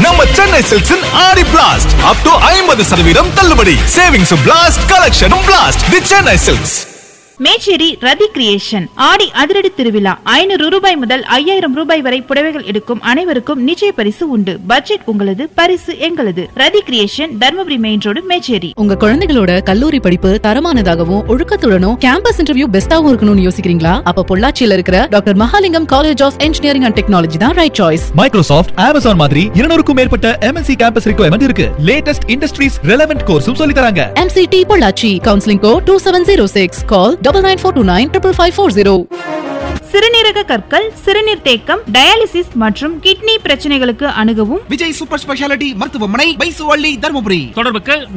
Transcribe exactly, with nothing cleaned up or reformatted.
நம்ம சென்னை சில்க்ஸின் ஆடி blast up to ஐம்பது சதவீதம் தள்ளுபடி. Savings blast, கலெக்ஷனும் blast. தி சென்னை சில்க்ஸ். மேச்சேரி ரதி கிரியேஷன் ஆடி அதிரடி திருவிழா. ஐநூறு ரூபாய் முதல் ஐயாயிரம் ரூபாய் வரை புடவைகள் எடுக்கும் அனைவருக்கும் நிச்சய பரிசு உண்டு. பட்ஜெட் உங்களது, பரிசு எங்களது. ரதி creation, Dharmapuri main road, Mecheri. உங்க குழந்தைகளோட கல்லூரி படிப்பு தரமானதாகவும் ஒழுக்கத்துடனும் கேம்பஸ் இன்டர்வியூ பெஸ்டாவும் இருக்கணும்னு யோசிக்கிறீங்களா? அப்ப பொள்ளாச்சியில இருக்கிற doctor Mahalingam college of engineering and technology தான் ரைட் சாய்ஸ். மைக்ரோசாஃப்ட், அமேசான் மாதிரி இருநூறுக்கும் மேற்பட்ட எம்என்சி கேம்பஸ் ரிக்வயர்மெண்ட் இருக்கு. லேட்டஸ்ட் இண்டஸ்ட்ரீஸ் ரெலவென்ட் கோர்ஸும் சொல்லி தராங்க. MCT Pollachi. Counselling code two seven zero six. Call double nine four two nine triple five four zero. சிறுநீரக கற்கள், சிறுநீர் தேக்கம், டயாலிசிஸ் மற்றும் கிட்னி பிரச்சனைகளுக்கு அணுகவும் விஜய் சூப்பர் ஸ்பெஷாலிட்டி மருத்துவமனை, பைசுவள்ளி, தர்மபுரி. தொடர்புக்கு